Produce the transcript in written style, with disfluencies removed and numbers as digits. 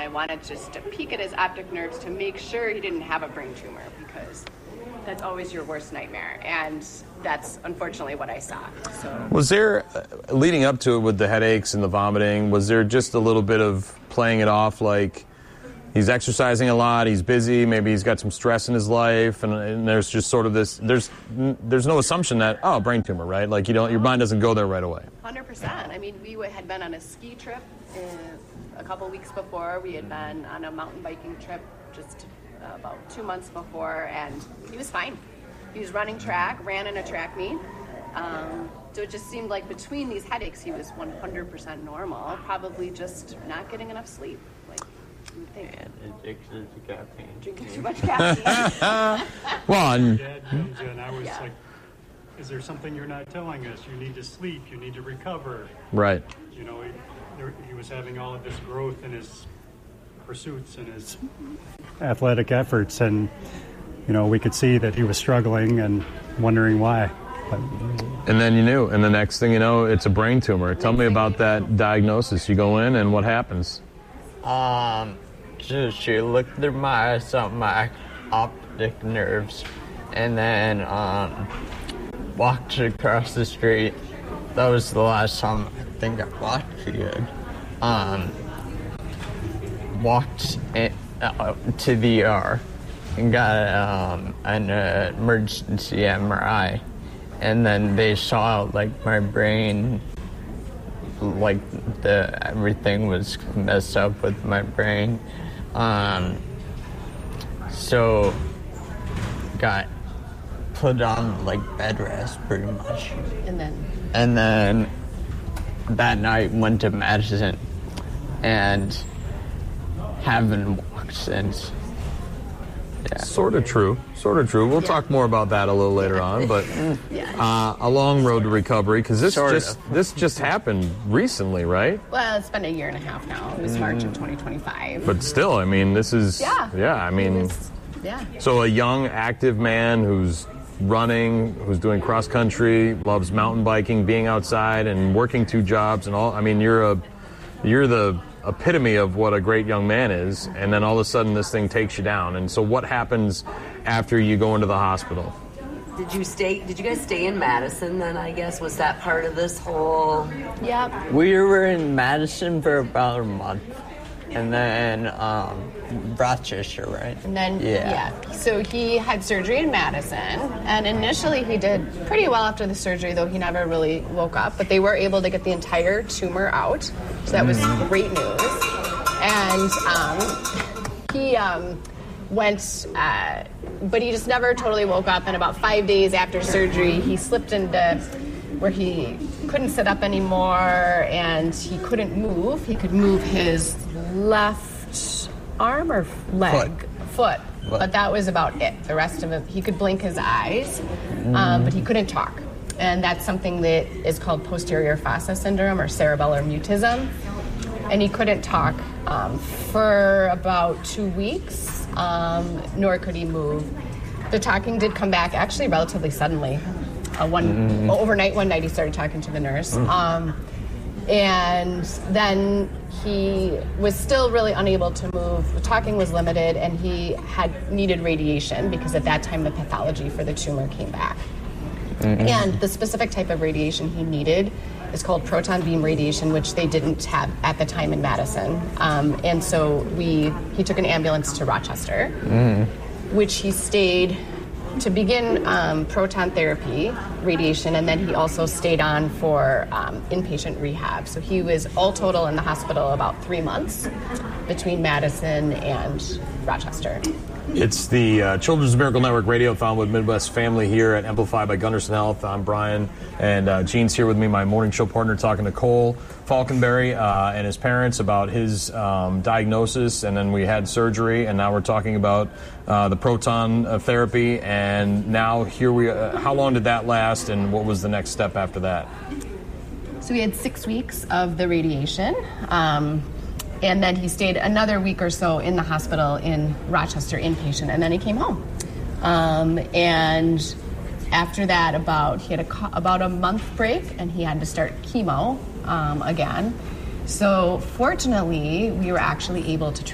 I wanted just to peek at his optic nerves to make sure he didn't have a brain tumor, because that's always your worst nightmare, and that's unfortunately what I saw. So, was there, leading up to it with the headaches and the vomiting, was there just a little bit of playing it off like he's exercising a lot, he's busy, maybe he's got some stress in his life, and there's just sort of this, there's no assumption that, oh, brain tumor, right? Like your mind doesn't go there right away. 100%. I mean, we had been on a ski trip a couple weeks before. We had been on a mountain biking trip just about 2 months before, and he was fine. He was running track, ran in a track meet. So it just seemed like between these headaches, he was 100% normal, probably just not getting enough sleep. Like, you would think. And addicted to caffeine. Drinking too much caffeine. Well, Dad comes in, I was like, is there something you're not telling us? You need to sleep, you need to recover. right. You know, he was having all of this growth in his pursuits and his athletic efforts, and you know, we could see that he was struggling and wondering why. But, And then you knew, and the next thing you know, it's a brain tumor. Tell me about that diagnosis. You go in, and what happens? So she looked through my eyes, saw my optic nerves, and then walked across the street. That was the last time I think I walked good. Walked to the ER and got an emergency MRI, and then they saw like my brain, like everything was messed up with my brain. So got put on like bed rest pretty much. And then that night went to Madison and haven't walked since. Yeah. Sort of true. We'll talk more about that a little later on, but a long road to recovery, because this just happened recently, right? Well, it's been a year and a half now. It was March of 2025. But still, I mean, this is So a young, active man who's running, who's doing cross country, loves mountain biking, being outside, and working 2 jobs and all. I mean, you're the epitome of what a great young man is, and then all of a sudden this thing takes you down. And so what happens after you go into the hospital? Did you guys stay in Madison then, I guess? Was that part of this whole... Yep. We were in Madison for about a month, and then Rochester, right? And then, so he had surgery in Madison, and initially he did pretty well after the surgery, though he never really woke up, but they were able to get the entire tumor out, so that was great news. And he went, but he just never totally woke up, and about 5 days after surgery, he slipped into where he couldn't sit up anymore, and he couldn't move. He could move his left arm or leg? Foot. But that was about it. The rest of it, he could blink his eyes, but he couldn't talk. And that's something that is called posterior fossa syndrome or cerebellar mutism. And he couldn't talk for about 2 weeks, nor could he move. The talking did come back actually relatively suddenly. Overnight, one night he started talking to the nurse. And then he was still really unable to move. The talking was limited, and he needed radiation because at that time the pathology for the tumor came back. And the specific type of radiation he needed is called proton beam radiation, which they didn't have at the time in Madison. And so he took an ambulance to Rochester, which he stayed to begin proton therapy, radiation, and then he also stayed on for inpatient rehab. So he was all total in the hospital about 3 months between Madison and Rochester. It's the Children's Miracle Network Radiothon with Midwest Family here at Amplify by Gunderson Health. I'm Brian, and Gene's here with me, my morning show partner, talking to Cole Falkenberry and his parents about his diagnosis, and then we had surgery, and now we're talking about the proton therapy, and now here we how long did that last, and what was the next step after that? So we had 6 weeks of the radiation, and then he stayed another week or so in the hospital in Rochester inpatient, and then he came home. And after that, he had about a month break, and he had to start chemo again. So fortunately, we were actually able to